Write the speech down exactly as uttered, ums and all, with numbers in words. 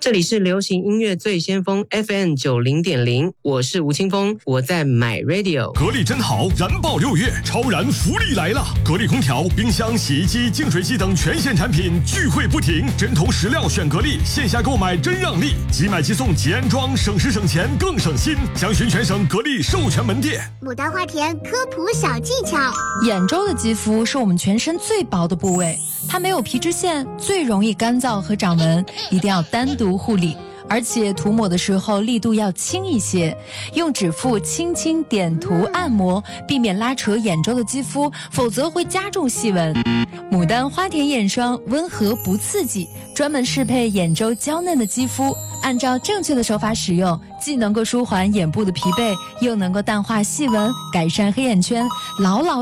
这里是流行音乐最先锋 F M 九零点零，我是吴青峰，我在 My Radio。 格力真好，燃爆六月，超燃福利来了！格力空调、冰箱、洗衣机、净水机等全线产品聚会不停，针头石料选格力，线下购买真让利，即买即送即安装，省时省钱更省心。详询全省格力授权门店。 牡丹花田科普小技巧： 眼周的肌肤是我们全身最薄的部位，它没有皮脂腺，最容易干燥和长纹，一定要单独护理。而且涂抹的时候力度要轻一些，用指腹轻轻点涂按摩，避免拉扯眼周的肌肤，否则会加重细纹。牡丹花田眼霜温和不刺激，专门适配眼周娇嫩的肌肤，按照正确的手法使用，既能够舒缓眼部的疲惫，又能够淡化细纹，改善黑眼圈，牢牢